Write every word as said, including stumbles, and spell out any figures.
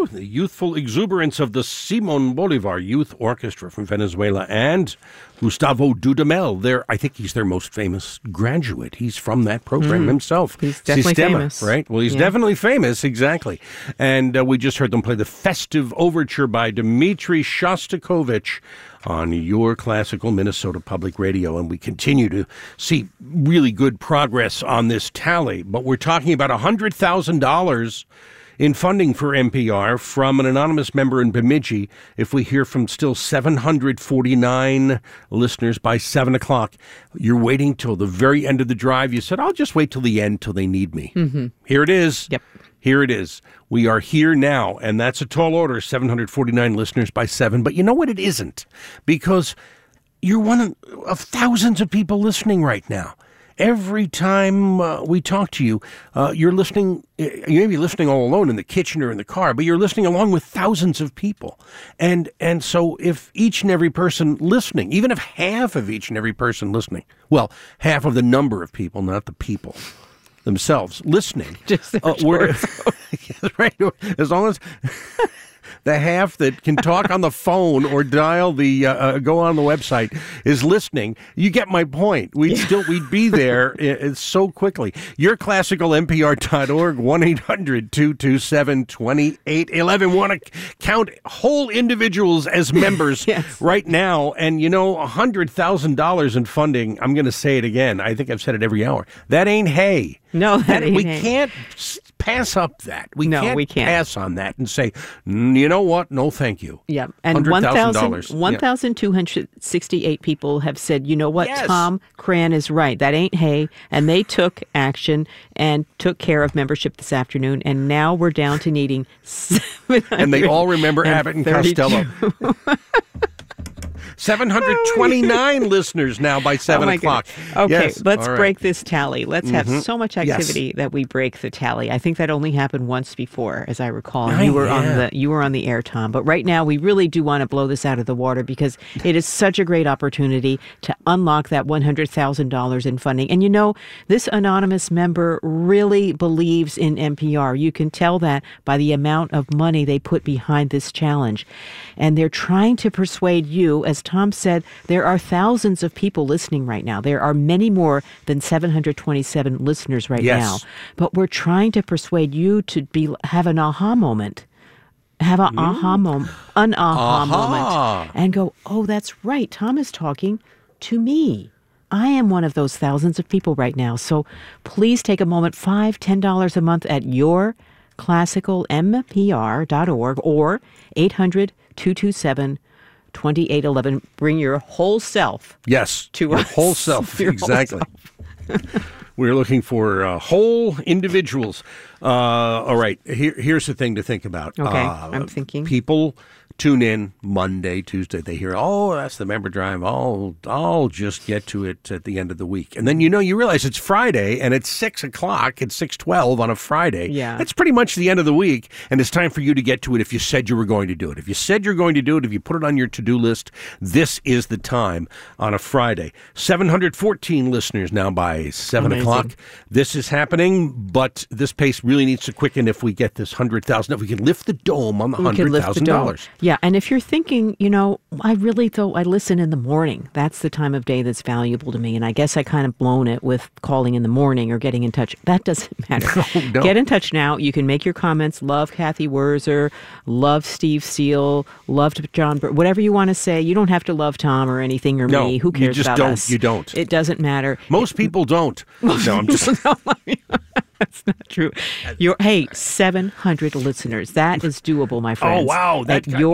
Woo, the youthful exuberance of the Simón Bolívar Youth Orchestra from Venezuela and Gustavo Dudamel. There, I think he's their most famous graduate. He's from that program mm. himself. He's definitely Sistema, famous. Right? Well, he's yeah. definitely famous, exactly. And uh, we just heard them play the festive overture by Dmitri Shostakovich on your classical Minnesota Public Radio. And we continue to see really good progress on this tally. But we're talking about one hundred thousand dollars in funding for N P R from an anonymous member in Bemidji. If we hear from still seven hundred forty-nine listeners by seven o'clock, you're waiting till the very end of the drive. You said, I'll just wait till the end till they need me. Mm-hmm. Here it is. Yep. Here it is. We are here now, and that's a tall order, seven hundred forty-nine listeners by seven. But you know what? It isn't, because you're one of thousands of people listening right now. Every time uh, we talk to you, uh, you're listening, you may be listening all alone in the kitchen or in the car, but you're listening along with thousands of people. And and so if each and every person listening, even if half of each and every person listening, well, half of the number of people, not the people themselves, listening. Just uh, we're, right, as long as... the half that can talk on the phone or dial the, uh, uh, go on the website is listening. You get my point. We'd yeah. still, we'd be there uh, so quickly. Your classical N P R dot org, one eight hundred two two seven two eight one one. Want to count whole individuals as members yes. right now. And, you know, one hundred thousand dollars in funding, I'm going to say it again. I think I've said it every hour. That ain't hay. No, that, that ain't we hay. can't pass up that. We, no, can't we can't pass on that and say, mm, you know what? No, thank you. Yeah. And one thousand two hundred sixty-eight yeah. people have said, you know what? Yes. Tom Cran is right. That ain't hay. And they took action and took care of membership this afternoon. And now we're down to needing seven hundred. And they all remember Abbott and Costello. seven hundred twenty-nine listeners now by seven oh o'clock. Goodness. Okay, yes. let's right. break this tally. Let's have mm-hmm. so much activity yes. that we break the tally. I think that only happened once before, as I recall. Oh, you were yeah. on the you were on the air, Tom. But right now, we really do want to blow this out of the water because it is such a great opportunity to unlock that one hundred thousand dollars in funding. And you know, this anonymous member really believes in N P R. You can tell that by the amount of money they put behind this challenge. And they're trying to persuade you, as Tom said, there are thousands of people listening right now. There are many more than seven hundred twenty-seven listeners right yes. now. But we're trying to persuade you to be have an aha moment. Have an mm. aha moment, an aha, aha moment, and go, oh, that's right. Tom is talking to me. I am one of those thousands of people right now. So please take a moment, five dollars, ten dollars a month at your classical N P R dot org or eight hundred two two seven twenty-eight eleven. Bring your whole self. Yes, to your us. whole self. Your exactly. Whole self. We're looking for uh, whole individuals. Uh, all right. Here, here's the thing to think about. Okay, uh, I'm thinking. People tune in Monday, Tuesday. They hear, oh, that's the member drive. I'll, I'll just get to it at the end of the week. And then, you know, you realize it's Friday and it's six o'clock. It's six twelve on a Friday. Yeah. That's pretty much the end of the week. And it's time for you to get to it if you said you were going to do it. If you said you're going to do it, if you put it on your to-do list, this is the time on a Friday. seven hundred fourteen listeners now by seven Amazing. o'clock. This is happening, but this pace really needs to quicken if we get this one hundred thousand dollars. If we can lift the dome on the one hundred thousand dollars. Yeah, and if you're thinking, you know, I really, though, I listen in the morning. That's the time of day that's valuable to me. And I guess I kind of blown it with calling in the morning or getting in touch. That doesn't matter. No, no. Get in touch now. You can make your comments. Love Kathy Wurzer. Love Steve Seal. Love John Bur- whatever you want to say. You don't have to love Tom or anything or no, me. Who cares you just about don't. us? You don't. It doesn't matter. Most it, people don't. Most no, I'm just... people don't. That's not true. You're, hey, seven hundred listeners. That is doable, my friends. Oh, wow. That At your